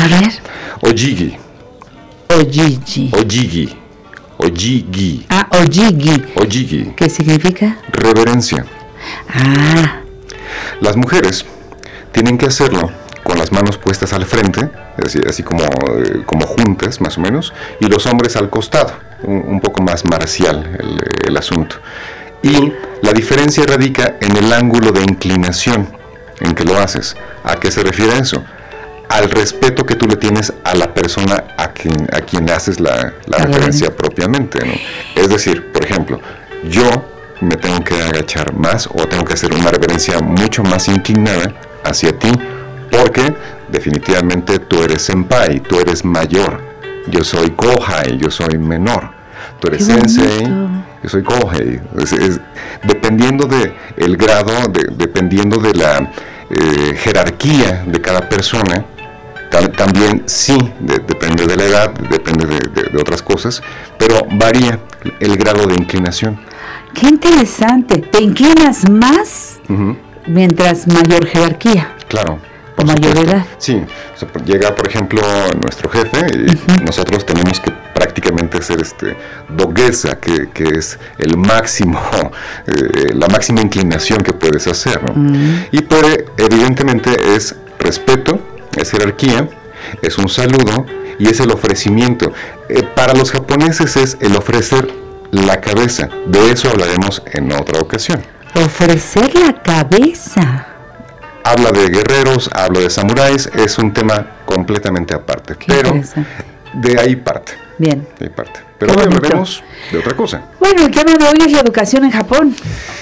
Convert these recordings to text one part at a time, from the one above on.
A ver. Ojigi. Ojigi. Ojigi. Ojigi. Ah, ojigi. Ojigi. ¿Qué significa? Reverencia. Ah. Las mujeres tienen que hacerlo con las manos puestas al frente, así como juntas más o menos, y los hombres al costado, un poco más marcial el asunto. Y la diferencia radica en el ángulo de inclinación en que lo haces. ¿A qué se refiere eso? Al respeto que tú le tienes a la persona a quien haces la referencia propiamente, ¿no? Es decir, por ejemplo, yo me tengo que agachar más o tengo que hacer una reverencia mucho más inclinada hacia ti, porque definitivamente tú eres senpai, tú eres mayor, yo soy kohai, yo soy menor, tú eres sensei, yo soy kohei. Dependiendo de el grado, dependiendo de la jerarquía de cada persona, también sí, depende de la edad, depende de otras cosas, pero varía el grado de inclinación. Qué interesante. ¿Te inclinas más mientras mayor jerarquía? Claro. ¿O mayor edad? Sí. O sea, llega, por ejemplo, nuestro jefe y nosotros tenemos que prácticamente hacer doguesa, que es el máximo, la máxima inclinación que puedes hacer, ¿no? Y evidentemente es respeto, es jerarquía, es un saludo y es el ofrecimiento. Para los japoneses es el ofrecer la cabeza. De eso hablaremos en otra ocasión. Ofrecer la cabeza. Habla de guerreros, habla de samuráis, es un tema completamente aparte. Pero de ahí parte. Bien. De ahí parte. Pero hoy hablaremos de otra cosa. Bueno, el tema de hoy es la educación en Japón.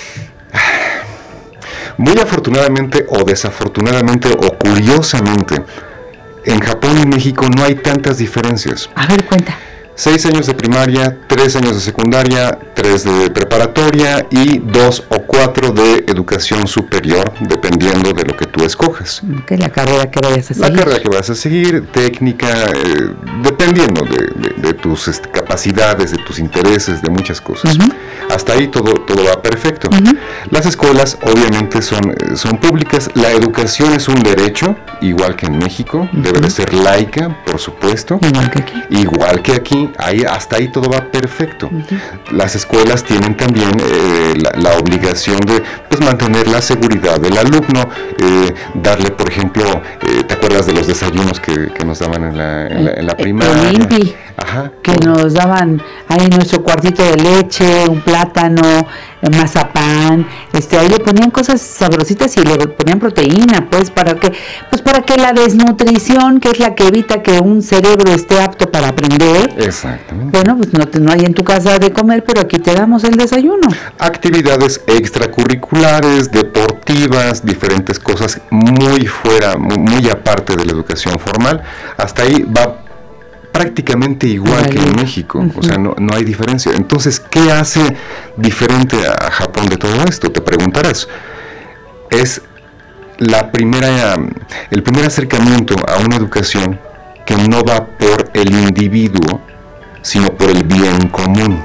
Muy afortunadamente o desafortunadamente o curiosamente, en Japón y México no hay tantas diferencias. A ver, cuenta. 6 años de primaria, 3 años de secundaria, 3 de preparatoria y 2 o 4 de educación superior, dependiendo de lo que tú escojas. Que la carrera que vayas a seguir. La carrera que vas a seguir, técnica, dependiendo de tus capacidades, de tus intereses, de muchas cosas. Hasta ahí todo va perfecto. Las escuelas obviamente son públicas, la educación es un derecho, igual que en México, debe de ser laica, por supuesto. Igual que aquí. Igual que aquí. Hasta ahí todo va perfecto. Las escuelas tienen también la obligación de mantener la seguridad del alumno, darle, por ejemplo, ¿te acuerdas de los desayunos que nos daban en la primaria? El INPI, que nos daban ahí nuestro cuartito de leche, un plátano, mazapán, ahí le ponían cosas sabrositas y le ponían proteína, para que la desnutrición, que es la que evita que un cerebro esté apto para aprender. Exactamente. Bueno, pues no hay en tu casa de comer, pero aquí te damos el desayuno. Actividades extracurriculares, deportivas, diferentes cosas muy aparte de la educación formal. Hasta ahí va prácticamente igual que en México, o sea, no hay diferencia. Entonces, ¿qué hace diferente a Japón de todo esto? Te preguntarás. Es el primer acercamiento a una educación que no va por el individuo, sino por el bien común.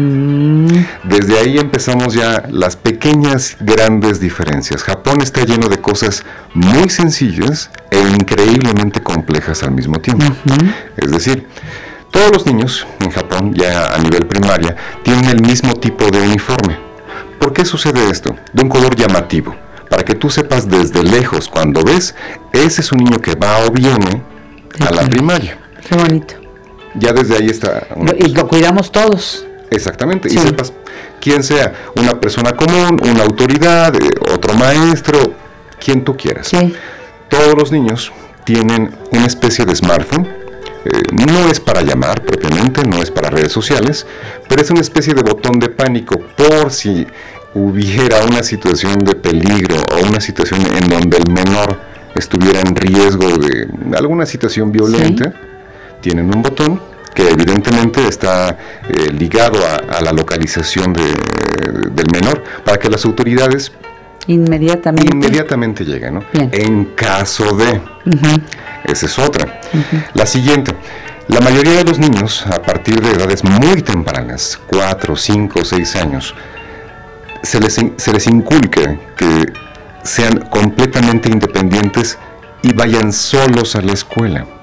Desde ahí empezamos ya las pequeñas, grandes diferencias. Japón está lleno de cosas muy sencillas e increíblemente complejas al mismo tiempo. Es decir, todos los niños en Japón, ya a nivel primaria, tienen el mismo tipo de uniforme. ¿Por qué sucede esto? De un color llamativo, para que tú sepas desde lejos, cuando ves, ese es un niño que va o viene a la primaria. Qué bonito. Ya desde ahí está. Y lo cuidamos todos. Exactamente, sí. Y sepas quién sea, una persona común, una autoridad, otro maestro, quien tú quieras. Sí. Todos los niños tienen una especie de smartphone, no es para llamar propiamente, no es para redes sociales, pero es una especie de botón de pánico por si hubiera una situación de peligro o una situación en donde el menor estuviera en riesgo de alguna situación violenta. Sí. Tienen un botón que evidentemente está ligado a la localización del menor, para que las autoridades inmediatamente lleguen, ¿no? Bien. En caso de... Esa es otra. La siguiente. La mayoría de los niños, a partir de edades muy tempranas, 4, 5, 6 años, se les inculca que sean completamente independientes y vayan solos a la escuela.